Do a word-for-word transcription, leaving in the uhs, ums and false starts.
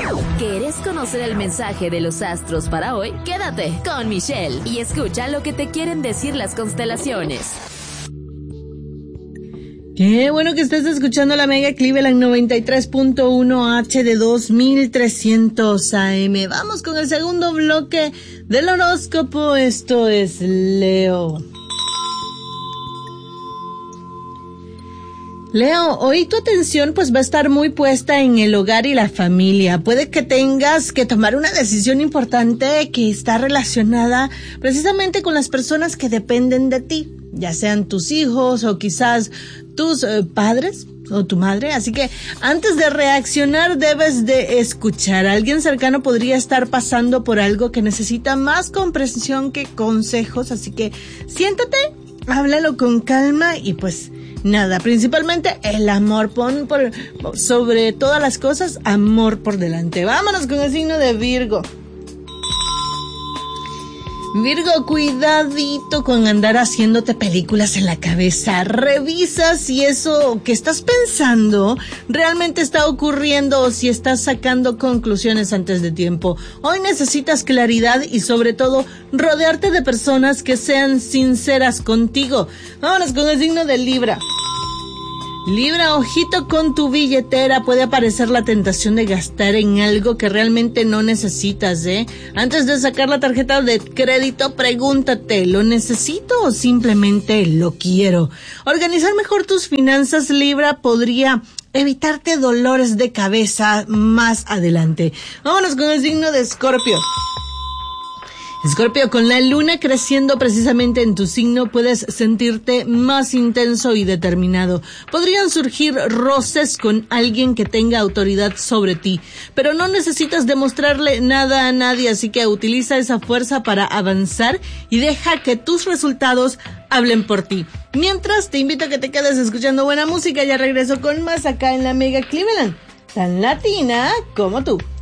¿Querés conocer el mensaje de los astros para hoy? Quédate con Michelle y escucha lo que te quieren decir las constelaciones. Qué bueno que estés escuchando la Mega Cleveland noventa y tres punto uno H de dos mil trescientos A M. Vamos con el segundo bloque del horóscopo. Esto es Leo. Leo, hoy tu atención pues va a estar muy puesta en el hogar y la familia. Puede que tengas que tomar una decisión importante que está relacionada precisamente con las personas que dependen de ti, ya sean tus hijos o quizás tus eh, padres o tu madre. Así que antes de reaccionar debes de escuchar. Alguien cercano podría estar pasando por algo que necesita más comprensión que consejos, así que siéntate, háblalo con calma y pues nada, principalmente el amor, pon por sobre todas las cosas amor por delante. Vámonos con el signo de Virgo. Virgo, cuidadito con andar haciéndote películas en la cabeza. Revisa si eso que estás pensando realmente está ocurriendo o si estás sacando conclusiones antes de tiempo. Hoy necesitas claridad y sobre todo rodearte de personas que sean sinceras contigo. Vámonos con el signo de Libra. Libra, ojito con tu billetera, puede aparecer la tentación de gastar en algo que realmente no necesitas, ¿eh? Antes de sacar la tarjeta de crédito, pregúntate, ¿lo necesito o simplemente lo quiero? Organizar mejor tus finanzas, Libra, podría evitarte dolores de cabeza más adelante. Vámonos con el signo de Escorpio. Escorpio, con la luna creciendo precisamente en tu signo, puedes sentirte más intenso y determinado. Podrían surgir roces con alguien que tenga autoridad sobre ti, pero no necesitas demostrarle nada a nadie, así que utiliza esa fuerza para avanzar y deja que tus resultados hablen por ti. Mientras, te invito a que te quedes escuchando buena música. Ya regreso con más acá en la Mega Cleveland, tan latina como tú.